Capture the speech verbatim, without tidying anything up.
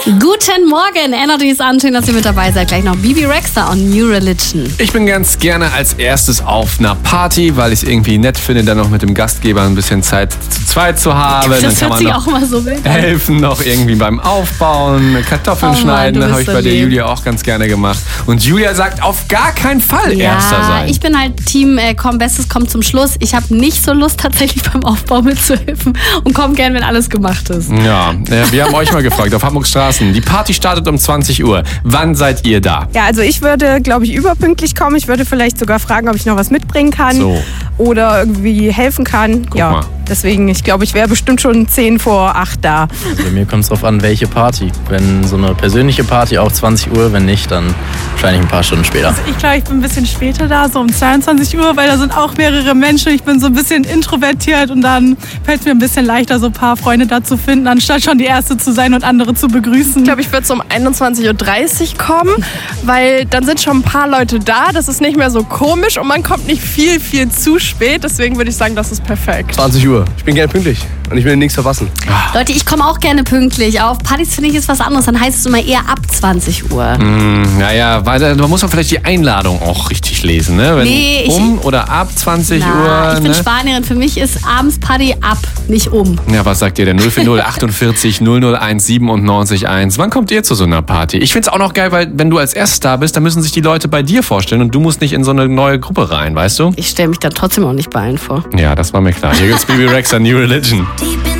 Guten Morgen, Energy ist an. Schön, dass ihr mit dabei seid. Gleich noch Bibi Rexha und New Religion. Ich bin ganz gerne als erstes auf einer Party, weil ich es irgendwie nett finde, dann noch mit dem Gastgeber ein bisschen Zeit zu zweit zu haben. Das dann kann hört man sich noch auch mal so wild an. helfen, noch irgendwie beim Aufbauen, Kartoffeln Oh Mann, schneiden. du Das bist habe ich so bei der lieb. Julia auch ganz gerne gemacht. Und Julia sagt, auf gar keinen Fall Erster Ja, sein. ich bin halt Team äh, komm, Bestes kommt zum Schluss. Ich habe nicht so Lust, tatsächlich beim Aufbau mitzuhelfen und komm gern, wenn alles gemacht ist. Ja, äh, wir haben euch mal gefragt auf Hamburgs Straßen. Die Party startet um zwanzig Uhr. Wann seid ihr da? Ja, also ich würde, glaube ich, überpünktlich kommen. Ich würde vielleicht sogar fragen, ob ich noch was mitbringen kann So. oder irgendwie helfen kann. Guck ja, mal. deswegen, ich glaube, ich wäre bestimmt schon zehn vor acht da. Also bei mir kommt es drauf an, welche Party. Wenn so eine persönliche Party auch zwanzig Uhr, wenn nicht, dann wahrscheinlich ein paar Stunden später. Ich glaube, ich bin ein bisschen später da, so um zweiundzwanzig Uhr, weil da sind auch mehrere Menschen. Ich bin so ein bisschen introvertiert und dann fällt es mir ein bisschen leichter, so ein paar Freunde da zu finden, anstatt schon die Erste zu sein und andere zu begrüßen. Ich glaube, ich würde so um einundzwanzig Uhr dreißig kommen, weil dann sind schon ein paar Leute da. Das ist nicht mehr so komisch und man kommt nicht viel, viel zu spät. Deswegen würde ich sagen, das ist perfekt. zwanzig Uhr. Ich bin gerne pünktlich und ich will nichts verpassen. Leute, ich komme auch gerne pünktlich. Auf Partys finde ich ist was anderes. Dann heißt es immer eher ab zwanzig Uhr. Mm, naja, weil da- man muss man vielleicht die Einladung auch richtig lesen, ne? Wenn Nee, ich- um oder ab zwanzig Na, Uhr. ich bin ne? Spanierin. Für mich ist abends Party ab, nicht um. Ja, was sagt ihr denn? null vier null achtundvierzig null null eins siebenundneunzig eins. Wann kommt ihr zu so einer Party? Ich find's auch noch geil, weil wenn du als erstes da bist, dann müssen sich die Leute bei dir vorstellen und du musst nicht in so eine neue Gruppe rein, weißt du? Ich stelle mich dann trotzdem auch nicht bei allen vor. Ja, das war mir klar. Hier gibt's Bibi Rexha, New Religion. Deep in